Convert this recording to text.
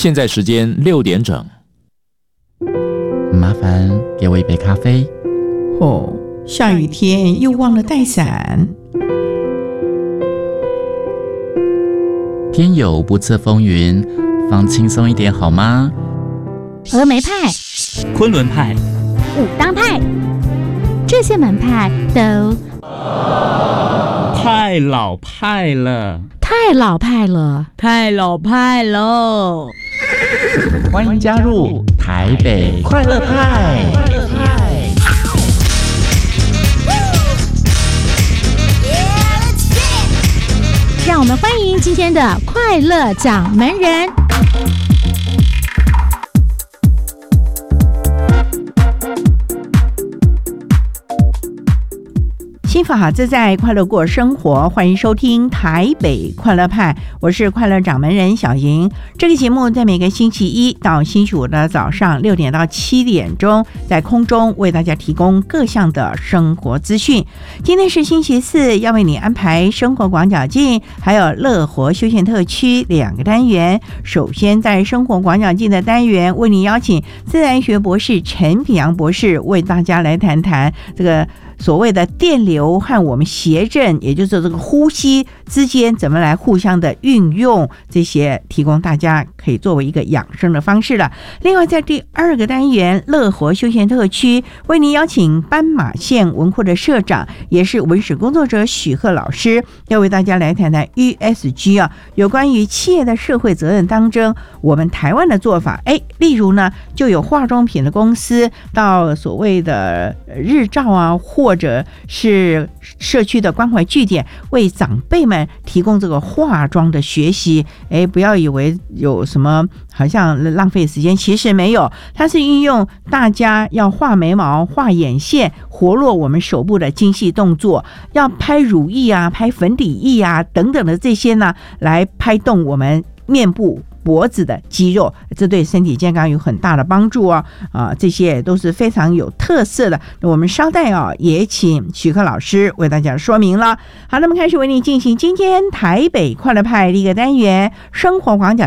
现在时间6点整。 麻烦给我一杯咖啡。 哦，下雨天又忘了带伞。 天有不测风云，放轻松一点好吗？ 峨眉派、 昆仑派、 武当派，这些门派都太老派了， 太老派了， 太老派喽！ 欢迎加入台北快乐派。 让我们欢迎今天的快乐掌门人。 心法自在，快乐过生活，欢迎收听台北快乐派，我是快乐掌门人小莹。这个节目在每个星期一到星期五的早上6点到7点钟，在空中为大家提供各项的生活资讯。今天是星期四，要为你安排生活广角镜还有乐活休闲特区2个单元。首先在生活广角镜的单元，为你邀请自然学博士陈品阳博士为大家来谈谈这个所谓的电流和我们谐振，也就是这个呼吸之间怎么来互相的运用，这些提供大家可以作为一个养生的方式了。另外在第2个单元乐活休闲特区，为您邀请斑马线文库的社长也是文史工作者许鹤老师，要为大家来谈谈 ESG 有关于企业的社会责任当中我们台湾的做法。例如呢，就有化妆品的公司到所谓的日照或者是社区的关怀据点，为长辈们提供这个化妆的学习。不要以为有什么好像浪费时间，其实没有，它是运用大家要画眉毛、画眼线，活络我们手部的精细动作，要拍乳液拍粉底液等等的这些呢，来拍动我们面部脖子的肌肉，这对身体健康有很大的帮助这些都是非常有特色的。我们稍待也请许鹤老师为大家说明了。好，那么开始为你进行今天台北快乐派的一个单元生活广角